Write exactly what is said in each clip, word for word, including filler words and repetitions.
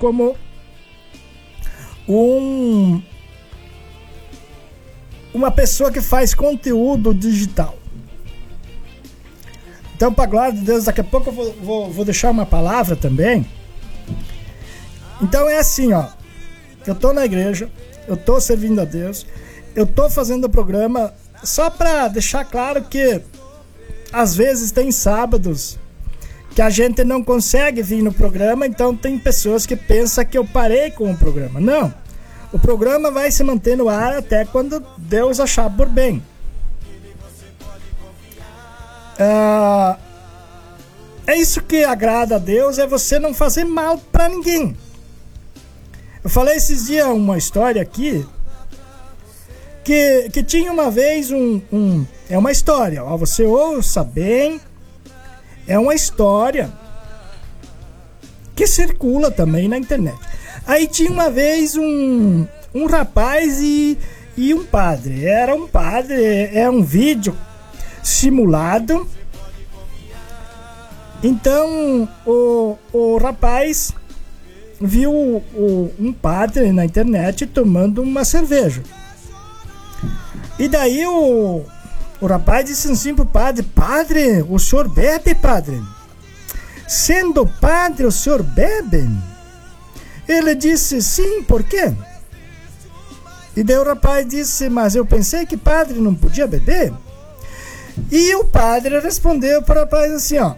como um, uma pessoa que faz conteúdo digital. Então, para a glória de Deus, daqui a pouco eu vou, vou, vou deixar uma palavra também. Então é assim, ó. Eu tô na igreja, eu tô servindo a Deus, eu tô fazendo o programa, só para deixar claro que às vezes tem sábados que a gente não consegue vir no programa, então tem pessoas que pensam que eu parei com o programa. Não, o programa vai se manter no ar até quando Deus achar por bem. Ah, é isso que agrada a Deus, é você não fazer mal para ninguém. Eu falei esses dias uma história aqui, que, que tinha uma vez um, um... É uma história, ó, você ouça bem. É uma história que circula também na internet. Aí tinha uma vez um, um rapaz e, e um padre. Era um padre, é um vídeo simulado. Então o, o rapaz viu o, um padre na internet tomando uma cerveja. E daí o... O rapaz disse assim pro padre: Padre, o senhor bebe, padre? Sendo padre, o senhor bebe? Ele disse: sim, por quê? E daí o rapaz disse: mas eu pensei que padre não podia beber. E o padre respondeu para o rapaz assim, ó: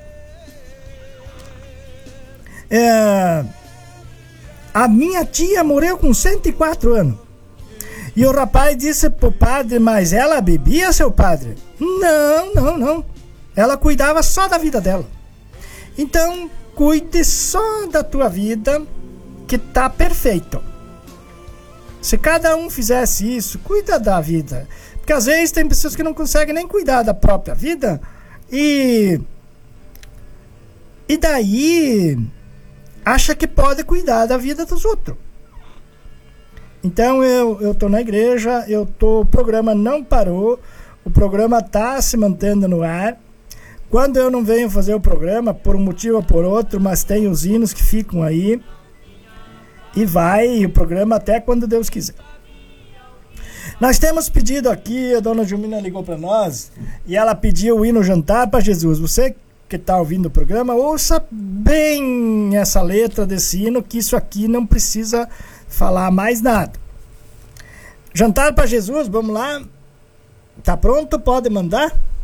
é, a minha tia morreu com cento e quatro anos. E o rapaz disse pro padre: mas ela bebia, seu padre? Não, não, não. Ela cuidava só da vida dela. Então, cuide só da tua vida, que tá perfeito. Se cada um fizesse isso, cuida da vida. Porque às vezes tem pessoas que não conseguem nem cuidar da própria vida. E... E daí... acha que pode cuidar da vida dos outros. Então eu, eu tô na igreja, eu tô, o programa não parou, o programa tá se mantendo no ar. Quando eu não venho fazer o programa, por um motivo ou por outro, mas tem os hinos que ficam aí, e vai o programa até quando Deus quiser. Nós temos pedido aqui, a dona Gilmina ligou para nós, e ela pediu o hino Jantar para Jesus. Você que está ouvindo o programa, ouça bem essa letra desse hino, que isso aqui não precisa falar mais nada. Jantar para Jesus, vamos lá? Tá pronto? Pode mandar?